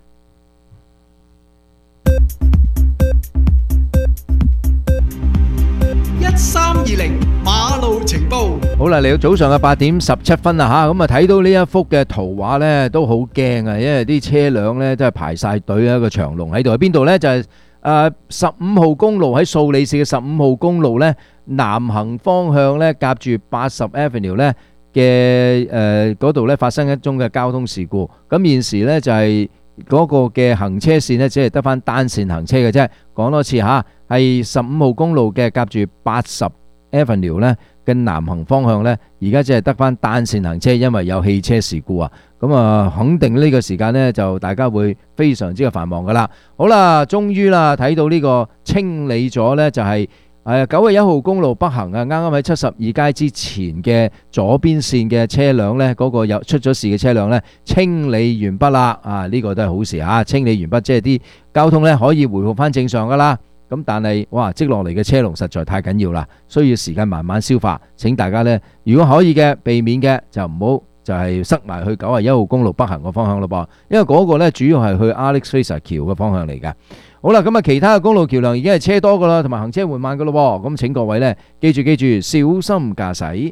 一三二零馬路情報， 好啦，嚟到早上嘅八點十七分啦吓，咁啊睇到呢一幅嘅圖畫呢，都好驚啊，因為啲車輛呢真係排晒隊啊，一個長龍喺度。喺邊度呢？就係誒十五號公路，喺素里市嘅十五號公路呢，南行方向呢，夾住八十 Avenue 呢嘅誒嗰度呢發生一宗嘅交通事故。咁現時呢，就係、是。嗰個嘅行車線呢，只係得翻單線行車嘅啫。講多次嚇，係十五號公路嘅夾住八十 Avenue 呢嘅南行方向呢，而家只係得翻單線行車，因為有汽車事故啊。咁啊，肯定呢個時間呢，就大家會非常之嘅繁忙噶啦。好啦，終於啦，睇到呢個清理咗呢，就係係啊，九十一號公路北行啊，啱啱喺七十二街之前嘅左邊線嘅車輛呢，嗰、嗰個有出咗事嘅車輛呢，清理完畢啦。啊，呢、呢個都係好事啊！清理完畢，即係啲交通呢可以回復翻正常噶啦。咁但係哇，積落嚟嘅車龍實在太緊要啦，需要時間慢慢消化。請大家呢，如果可以嘅，避免嘅就唔好就係塞埋去九十一號公路北行個方向咯噃，因為嗰個呢主要係去 Alex Fraser 橋嘅方向嚟㗎。好啦，咁啊，其他嘅公路橋梁已經係車多噶啦，同埋行車緩慢噶咯。咁請各位呢，記住記住，小心駕駛。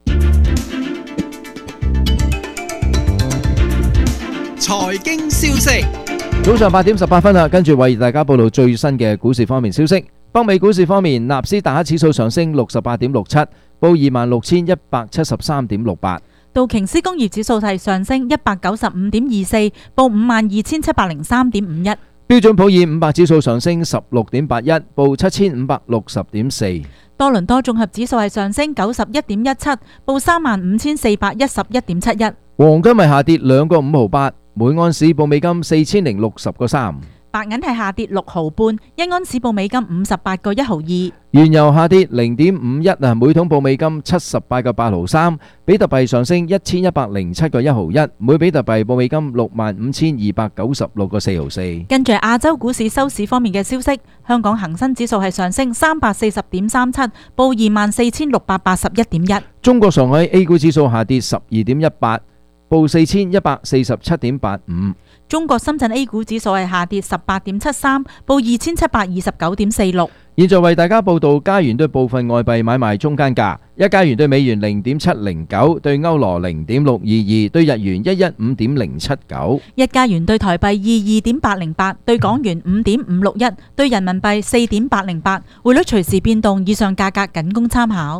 財經消息， 早上八點十八分啦，跟住為大家報道最新嘅股市方面消息。北美股市方面，納斯達克指數上升六十八點六七，報二萬六千一百七十三點六八。 道瓊斯工業指數係上升一百九十五點二四，報五萬二千七百零三點五一。 標準普爾五百指數上升十六點八一，報七千五百六十點四。 多倫多綜合指數係上升九十一點一七，報三萬五千四百一十一點七一。 黃金係下跌兩個五毫八，每盎司報美金四千零六十個三。 白銀係下跌六毫半，一盎司報美金五十八個一毫二。 原油下跌零點五一啊，每桶報美金七十八個八毫三。比特幣上升一千一百零七個一毫一，每比特幣報美金六萬五千二百九十六個四毫四。 跟住亞洲股市收市方面嘅消息，香港恒生指數係上升三百四十點三七，報二萬四千六百八十一點一。 中國上海 A 股指數下跌十二點一八，報四千一百四十七點八五。 中國深圳 A 股指數係下跌十八點七三，報二千七百二十九點四六。 現在為大家報道加元對部分外幣買賣中間價：一加元對美元零點七零九，對歐羅零點六二二，對日元一一五點零七九。 一加元對台幣二二點八零八，對港元五點五六一，對人民幣四點八零八。匯率隨時變動，以上價格僅供參考。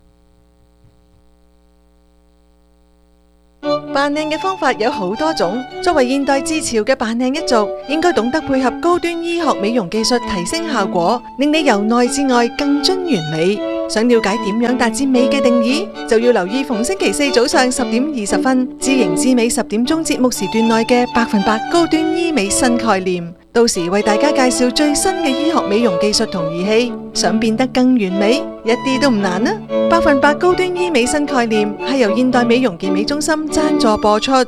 扮靚嘅方法有好多種，作為現代至潮嘅扮靚一族，應該懂得配合高端醫學美容技術提升效果，令你由內至外更臻完美。想了解點樣達至美嘅定義，就要留意逢星期四早上十點二十分，知型知美十點鐘節目時段內嘅百分百高端醫美新概念。到時為大家介紹最新嘅醫學美容技術同儀器，想變得更完美，一啲都唔難啊！百分百高端醫美新概念係由現代美容健美中心贊助播出。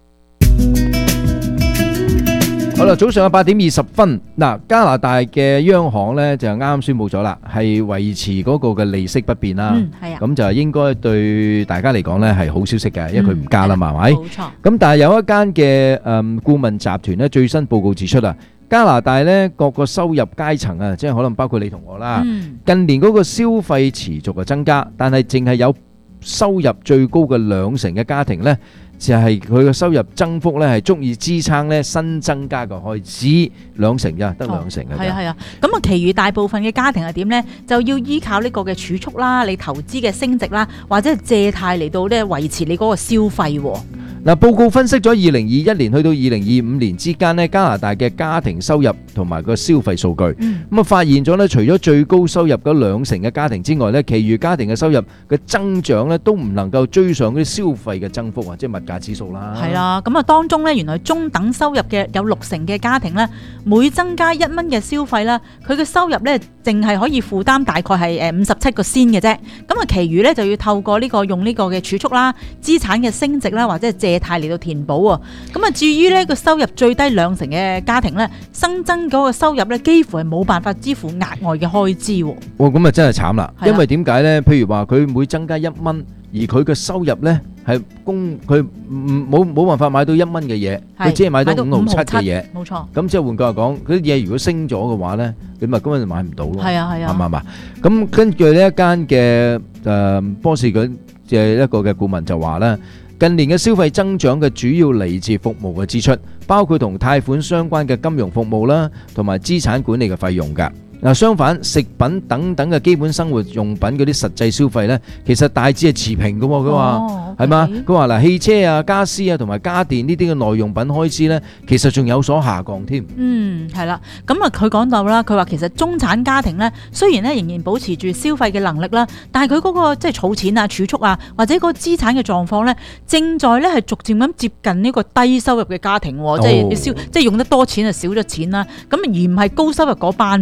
好啦，早上嘅八點二十分，嗱，加拿大嘅央行呢就啱啱宣布咗啦，係維持嗰個嘅利息不變啦。 嗯，係啊。 咁就應該對大家嚟講呢係好消息嘅，因為佢唔加啦嘛，係咪？ 冇錯。咁但係有一間嘅誒顧問集團呢最新報告指出啊，加拿大呢各個收入階層啊，即係可能包括你同我啦， 嗯、 近年嗰個消費持續嘅增加，但係淨係有收入最高嘅兩成嘅家庭呢，就係佢嘅收入增幅咧，係足以支撐咧新增加嘅開支兩成啫，得兩成嘅。 係啊係啊，咁啊，其餘大部分嘅家庭係點呢？就要依靠呢個嘅儲蓄啦，你投資嘅升值啦，或者係借貸嚟到咧維持你嗰個消費。 嗱，報告分析咗二零二一年去到二零二五年之間咧，加拿大嘅家庭收入同埋個消費數據，咁啊發現咗咧，除咗最高收入嗰兩成嘅家庭之外咧，其餘家庭嘅收入嘅增長咧都唔能夠追上嗰啲消費嘅增幅啊，即係物價指數啦。 係啦，咁啊當中咧，原來中等收入嘅有六成嘅家庭咧，每增加一蚊嘅消費啦，佢嘅收入咧淨係可以負擔大概係誒五十七個仙嘅啫。咁啊，其餘咧就要透過呢個用呢個嘅儲蓄啦、資產嘅升值啦，或者係借貸嚟到填補喎。咁啊，至於呢個收入最低兩成嘅家庭咧，新增嗰個收入咧幾乎係冇辦法支付額外嘅開支喎。 哇，咁啊真係慘啦！因為點解咧？譬如話佢每增加一蚊，而佢嘅收入咧係供佢唔冇冇辦法買到一蚊嘅嘢，佢只係買到五毫七嘅嘢。冇錯。咁即係換句話講，嗰啲嘢如果升咗嘅話咧，你咪根本就買唔到咯。係啊係啊。啱唔啱啊？咁根據呢一間嘅誒波士頓嘅一個嘅顧問就話咧，近年嘅消費增長嘅主要嚟自服務嘅支出，包括同貸款相關嘅金融服務啦，同埋資產管理嘅費用㗎。嗱，相反，食品等等嘅基本生活用品嗰啲實際消費咧，其實大致係持平嘅。佢話係嘛？佢話嗱，汽車啊、家私啊同埋家電呢啲嘅耐用品開支咧，其實仲有所下降添。嗯，係啦。咁啊，佢講到啦，佢話其實中產家庭咧，雖然咧仍然保持住消費嘅能力啦，但係佢嗰個即係儲錢啊、儲蓄啊，或者嗰個資產嘅狀況咧，正在咧係逐漸咁接近呢個低收入嘅家庭，即係消即係用得多錢就少咗錢啦。咁而唔係高收入嗰班噃。咁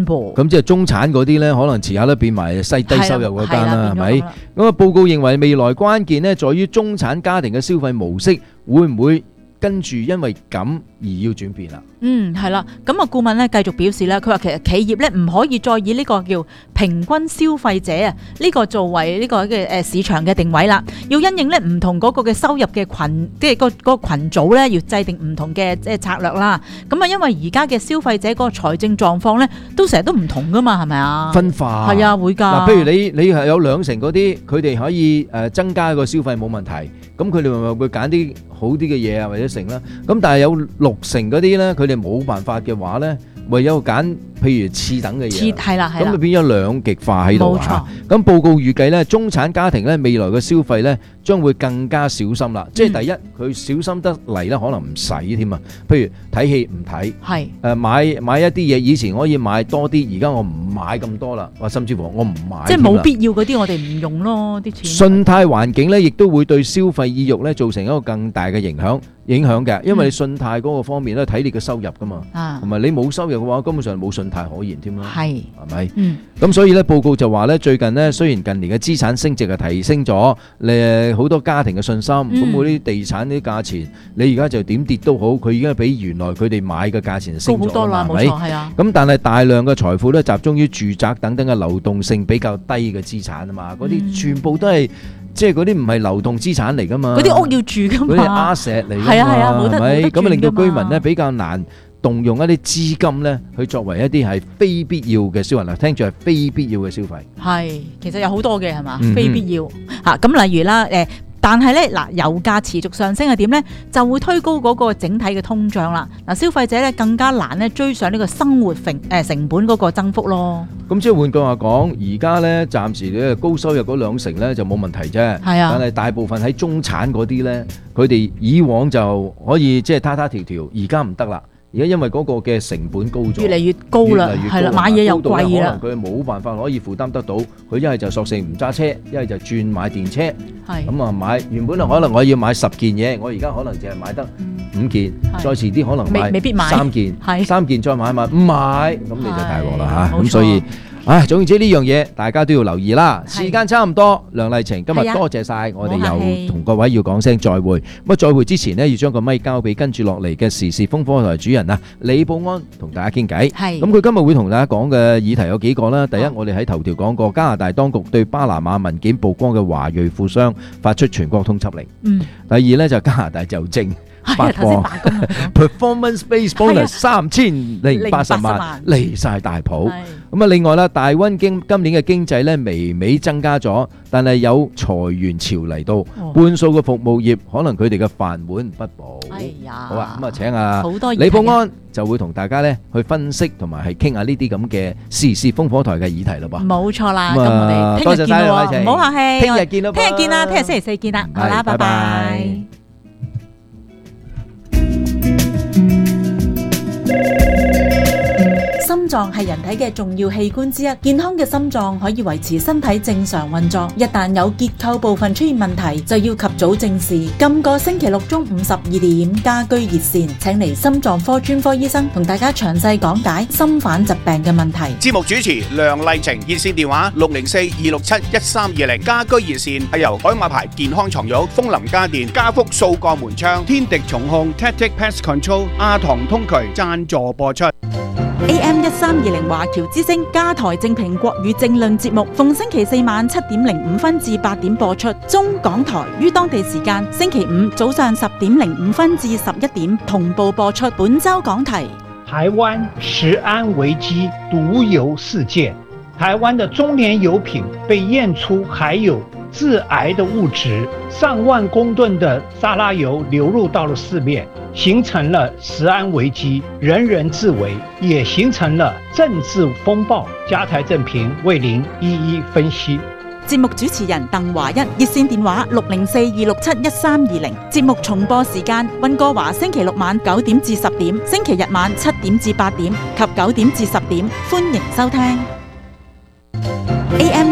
即係中產嗰啲咧，可能遲下都變埋西低收入嗰間啦，係咪？咁啊，報告認為未來關鍵咧，在於中產家庭嘅消費模式會唔會跟住因為咁而要轉變啦？ 嗯，係啦，咁啊顧問咧繼續表示咧，佢話其實企業咧唔可以再以呢個叫平均消費者啊呢個作為呢個嘅誒市場嘅定位啦，要因應咧唔同嗰個嘅收入嘅群，即係個嗰個羣組咧，要制定唔同嘅即係策略啦。咁啊，因為而家嘅消費者嗰個財政狀況咧，都成日都唔同噶嘛，係咪啊？ 分化係啊，會㗎。 嗱，譬如你你係有兩成嗰啲，佢哋可以誒增加個消費冇問題，咁佢哋咪會揀啲好啲嘅嘢啊，或者成啦。咁但係有六成嗰啲咧，佢哋冇辦法嘅話咧，唯有揀譬如次等嘅嘢， 係啦，係啦， 咁就變咗兩極化喺度啊！咁報告預計咧，中產家庭咧未來嘅消費咧將會更加小心啦。即係第一，佢小心得嚟咧，可能唔使添啊。譬如睇戲唔睇， 係誒買買一啲嘢，以前可以買多啲，而家我唔買咁多啦，或甚至乎我唔買。 即係冇必要嗰啲，我哋唔用咯啲錢。 信貸環境咧，亦都會對消費意欲咧造成一個更大嘅影響。影響嘅，因為你信貸嗰個方面咧睇你嘅收入噶嘛，同埋你冇收入嘅話，根本上冇信貸可言添啦。係，係咪？嗯。咁所以咧，報告就話咧，最近咧雖然近年嘅資產升值係提升咗，誒好多家庭嘅信心，咁嗰啲地產啲價錢，你而家就點跌都好，佢已經係比原來佢哋買嘅價錢升咗， 高好多啦，冇錯，係啊。 咁但係大量嘅財富咧集中於住宅等等嘅流動性比較低嘅資產啊嘛，嗰啲全部都係。即係嗰啲唔係流動資產嚟噶嘛， 嗰啲屋要住噶嘛， 嗰啲 asset 嚟噶嘛， 係啊係啊，冇得冇得轉噶嘛。 咁啊令到居民咧比較難動用一啲資金咧去作為一啲係非必要嘅消費啦。聽住係非必要嘅消費。係， 其實有好多嘅係嘛，非必要嚇。咁例如啦，誒。但係咧，嗱油價持續上升係點咧，就會推高嗰個整體嘅通脹啦。嗱，消費者咧更加難咧追上呢個生活成誒成本嗰個增幅咯。 咁即係換句話講，而家咧暫時咧高收入嗰兩成咧就冇問題啫。 係啊， 但係大部分喺中產嗰啲咧，佢哋以往就可以即係他他條條，而家唔得啦。而家因為嗰個嘅成本高咗， 越嚟越高啦，係啦，買嘢又貴啦， 可能佢冇辦法可以負擔得到，佢一係就索性唔揸車，一係就轉買電車，咁啊買原本可能我要買十件嘢，我而家可能淨係買得五件，再遲啲可能買未必買三件，三件再買買唔買，咁你就大鑊啦嚇，咁所以。唉，總之呢樣嘢大家都要留意啦。時間差唔多，梁麗晴今日多謝晒，我哋又同各位要講聲再會。咁啊，再會之前呢，要將個咪交俾跟住落嚟嘅時事風科台主人啊，李寶安同大家傾偈。係咁，佢今日會同大家講嘅議題有幾個啦。第一，我哋喺頭條講過加拿大當局對巴拿馬文件曝光嘅華裔富商發出全國通緝令。嗯。第二呢，就加拿大郵政發放 performance-based bonus 三千零八十萬，離晒大譜。咁啊，另外啦，大溫經今年嘅經濟咧微微增加咗，但係有裁員潮嚟到，半數嘅服務業可能佢哋嘅飯碗不保。哎呀，好啊，咁啊請啊李寶安就會同大家咧去分析同埋係傾下呢啲咁嘅時事風火台嘅議題咯噃。 冇錯啦，咁我哋聽日見咯，唔好客氣， 聽日見咯， 聽日見啦，聽日星期四見啦，好啦，拜拜。心臟係人體嘅重要器官之一，健康嘅心臟可以維持身體正常運作。一旦有結構部分出現問題，就要及早正視。今個星期六中午十二點，家居熱線請嚟心臟科專科醫生同大家詳細講解心瓣疾病嘅問題。 節目主持梁麗晴，熱線電話六零四二六七一三二零。家居熱線係由海馬牌健康床褥、風林家電、家福數個門窗、天敵重控、Tactic Pest Control、阿唐通渠贊助播出。 A M 一三二零華僑之聲加台正評國語政論節目，逢星期四晚七點零五分至八點播出。中港台於當地時間星期五早上十點零五分至十一點同步播出。本周講題： 台灣食安危機毒油事件。台灣的中聯油品被驗出含有致癌的物質，上萬公噸的沙拉油流入到了市面，形成了食安危機，人人自危，也形成了政治風暴。加台正評為您一一分析。 節目主持人鄧華一，熱線電話六零四二六七一三二零。節目重播時間：溫哥華星期六晚九點至十點，星期日晚七點至八點及九點至十點。歡迎收聽 A M 一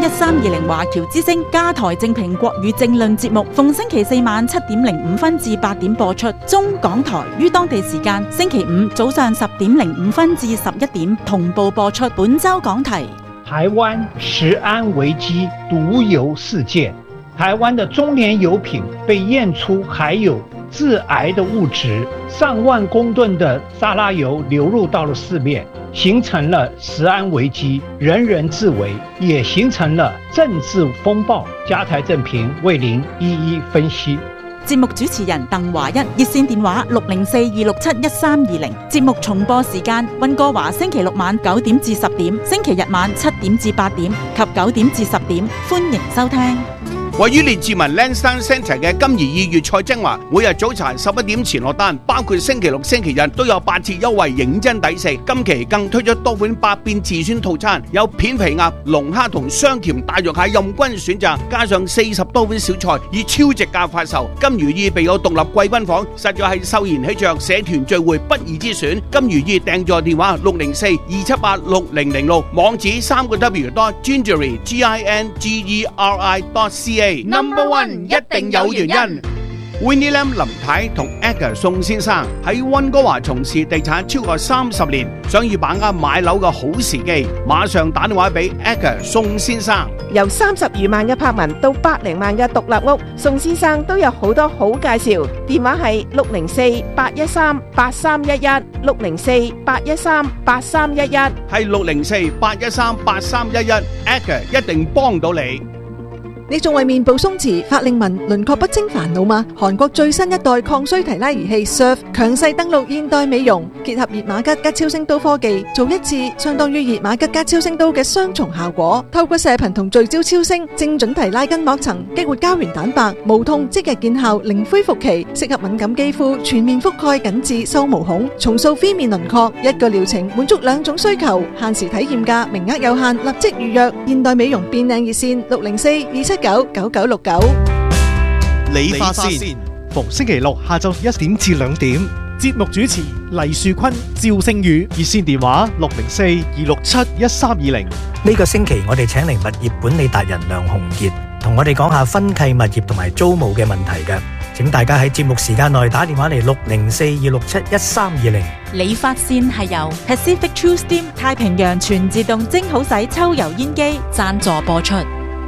三二零華僑之聲加台正評國語政論節目，逢星期四晚七點零五分至八點播出。中港台於當地時間星期五早上十點零五分至十一點同步播出。本周講題： 台灣食安危機毒油事件。台灣的中聯油品被驗出含有致癌的物質，上萬公噸的沙拉油流入到了市面，形成了食安危機，人人自危，也形成了政治風暴。加台正評為您一一分析。 節目主持人鄧華一，熱線電話六零四二六七一三二零。節目重播時間：溫哥華星期六晚九點至十點，星期日晚七點至八點及九點至十點。歡迎收聽。 位於列治文 Lansdowne Centre 嘅金怡意粵菜精華，每日早茶十一點前落單，包括星期六、星期日都有八折優惠，認真抵食。今期更推出多款百變自選套餐，有片皮鴨、龍蝦同雙甜大肉蟹任君選擇，加上四十多款小菜，以超值價發售。金如意備有獨立貴賓房，實在係秀賢喜鵲社團聚會不二之選。金如意訂座電話六零四二七八六零零六，網址三個 W dot gingery G I N G E R I dot C A。Number one 一定有原因。Winnie Lam 林太同 Edgar 宋先生喺溫哥華從事地產超過三十年，想要把握買樓嘅好時機，馬上打電話俾 Edgar 宋先生。 由三十餘萬嘅柏文到百零萬嘅獨立屋，宋先生都有好多好介紹。電話係六零四八一三八三一一，六零四八一三八三一一， 係六零四八一三八三一一 ，Edgar 一定幫到你。 你仲為面部鬆弛、法令紋、輪廓不清煩惱嗎？韓國最新一代抗衰提拉儀器 S U R F 強勢登陸現代美容，結合熱瑪吉加超聲刀科技，做一次相當於熱瑪吉加超聲刀嘅雙重效果。透過射頻同聚焦超聲，精準提拉筋膜層，激活膠原蛋白，無痛即日見效，零恢復期，適合敏感肌膚，全面覆蓋緊致收毛孔，重塑飛面輪廓。一個療程滿足兩種需求，限時體驗價，名額有限，立即預約。現代美容變靚熱線六零四二七九九九六九。 理髮線逢星期六下晝一點至兩點，節目主持黎樹坤、趙星宇，熱線電話六零四二六七一三二零。 呢個星期我哋請嚟物業管理達人梁鴻傑，同我哋講下分契物業同埋租務嘅問題嘅。請大家喺節目時間內打電話嚟六零四二六七一三二零。 理髮線係由 Pacific True Steam 太平洋全自動蒸好洗抽油煙機贊助播出。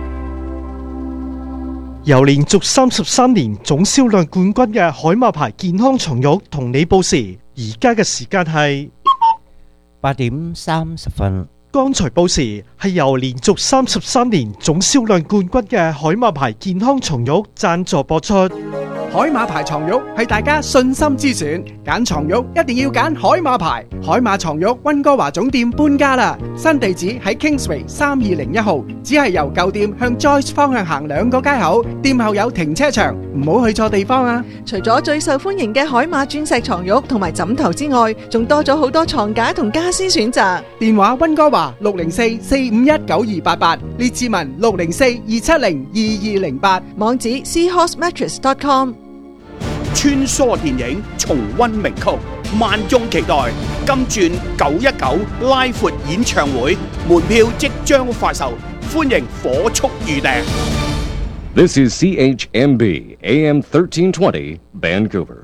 由連續三十三年總銷量冠軍嘅海馬牌健康床褥同你報時，而家嘅時間係八點三十分。 剛才報時係由連續三十三年總銷量冠軍嘅海馬牌健康床褥贊助播出。 海馬牌床褥係大家信心之選，揀床褥一定要揀海馬牌。海馬床褥溫哥華總店搬家啦，新地址喺 Kingsway 三二零一號，只係由舊店向 Joyce 方向行兩個街口，店後有停車場，唔好去錯地方啊！ 除咗最受歡迎嘅海馬鑽石床褥同埋枕頭之外，仲多咗好多床架同家私選擇。 電話溫哥華六零四四五一九二八八，列治文六零四二七零二二零八， 網址 seahorse mattress dot com。 穿梭電影重溫名曲，萬眾期待金鑽九一九拉闊演唱會，門票即將發售，歡迎火速預訂。 This is C H M B A M thirteen twenty Vancouver。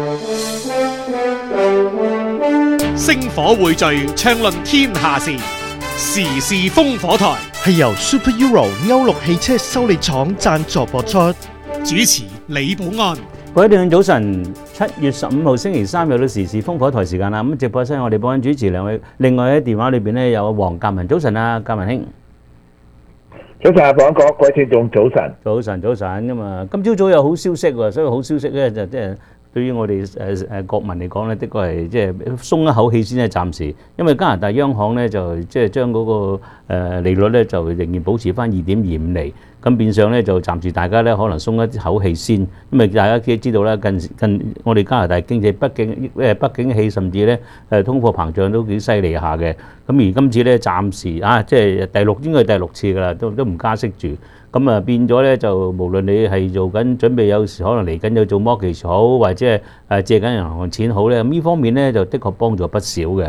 星火匯聚，暢論天下事，時事烽火台係由 Super Euro 歐陸汽車修理廠贊助播出，主持李寶安。 各位聽眾早晨，七月十五號星期三又到時事烽火台時間啦。咁直播室我哋幫緊主持兩位，另外喺電話裏邊咧有黃鑑文，早晨啊，鑑文兄。 早晨啊，寶安哥，各位聽眾早晨。 早晨，早晨咁啊，今朝早有好消息喎，所以好消息咧就即係對於我哋誒誒國民嚟講咧，的確係即係鬆一口氣先係暫時，因為加拿大央行咧就即係將嗰個誒利率咧就仍然保持翻二點二五厘。咁變相咧就暫時大家咧可能鬆一口氣先，因為大家知道啦，近近我哋加拿大經濟畢竟誒不景氣，甚至咧誒通貨膨脹都幾犀利下嘅。咁而今次咧暫時啊，即係第六應該係第六次㗎啦，都都唔加息住。咁啊變咗咧就無論你係做緊準備，有時可能嚟緊有做 mortgage好，或者係誒借緊銀行錢好咧，咁呢方面咧就的確幫助不少嘅。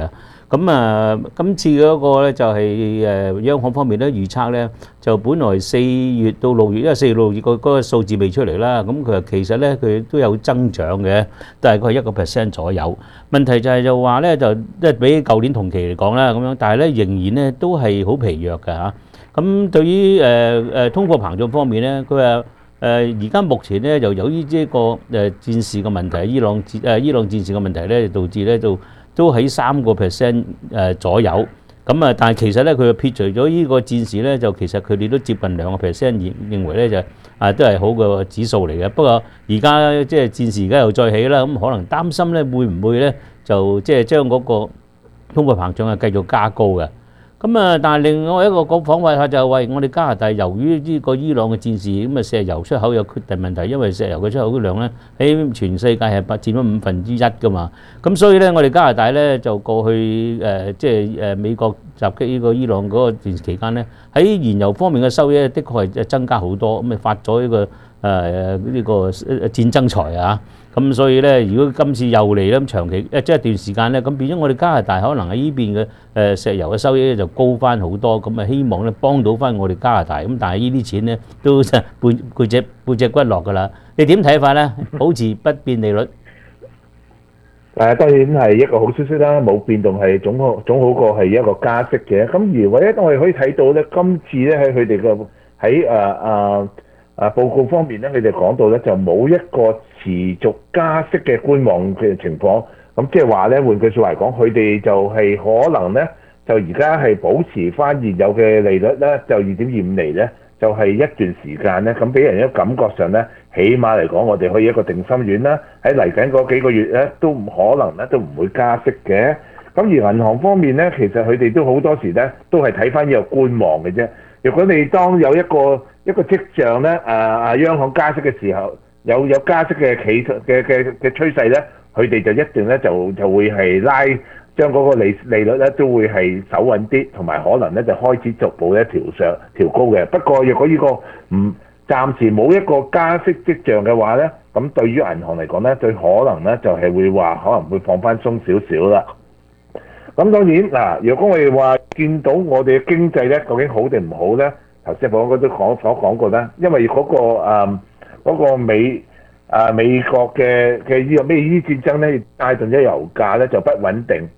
咁啊，今次嗰個咧就係誒央行方面咧預測咧，就本來四月到六月，因為四月六月個嗰個數字未出嚟啦，咁佢其實咧佢都有增長嘅，大概係一個 percent 左右。問題就係就話咧就即係比舊年同期嚟講啦，咁樣，但係咧仍然咧都係好疲弱㗎嚇。咁對於誒誒通貨膨脹方面咧，佢話誒而家目前咧就由於呢個誒戰事嘅問題，伊朗戰誒伊朗戰事嘅問題咧，導致咧就都喺三個 percent 誒左右。咁啊，但係其實咧，佢撇除咗呢個戰事咧，就其實佢哋都接近兩個 percent 認認為咧就啊都係好嘅指數嚟嘅。不過而家即係戰事而家又再起啦，咁可能擔心咧會唔會咧就即係將嗰個通貨膨脹啊繼續加高嘅。咁啊，但係另外一個講講法就係話，我哋加拿大由於呢個伊朗嘅戰事，咁啊石油出口有決定問題，因為石油嘅出口量咧喺全世界係佔咗五分之一噶嘛。咁所以咧，我哋加拿大咧就過去誒即係誒美國襲擊呢個伊朗嗰個段期間咧，喺燃油方面嘅收益的確係增加好多，咁啊發咗呢個誒呢個戰爭財啊。咁所以咧，如果今次又嚟咧，咁長期誒即係一段時間咧，咁變咗我哋加拿大可能喺呢邊嘅誒石油嘅收益咧就高翻好多，咁啊希望咧幫到翻我哋加拿大。咁但係呢啲錢咧都背背脊背脊骨落㗎啦。你點睇法咧？保持不變利率。 誒當然係一個好消息啦，冇變動係總好總好過係一個加息嘅。咁而唯一我哋可以睇到咧，今次咧喺佢哋嘅喺誒誒誒報告方面咧，佢哋講到咧就冇一個持續加息嘅觀望嘅情況。咁即係話咧，換句説話嚟講，佢哋就係可能咧，就而家係保持翻現有嘅利率咧，就二點二五厘咧，就係一段時間咧，咁俾人一個感覺上咧，起碼嚟講，我哋可以一個定心丸啦。喺嚟緊嗰幾個月咧，都唔可能咧，都唔會加息嘅。咁而銀行方面咧，其實佢哋都好多時咧，都係睇翻呢個觀望嘅啫。如果你當有一個一個跡象咧，誒、啊、央行加息嘅時候，有有加息嘅企嘅嘅嘅趨勢咧，佢哋就一定咧就就會係拉將嗰個利利率咧都會係守穩啲，同埋可能咧就開始逐步咧調上調高嘅。不過若果呢個唔暫時冇一個加息跡象嘅話咧，咁對於銀行嚟講咧，最可能咧就係會話可能會放翻鬆少少啦。咁當然嗱，如果我哋話見到我哋嘅經濟咧，究竟好定唔好咧？頭先我都講所講過啦，因為嗰、嗰個誒嗰、嗯嗰個美啊美國嘅嘅呢個咩呢戰爭咧，帶動咗油價咧就不穩定。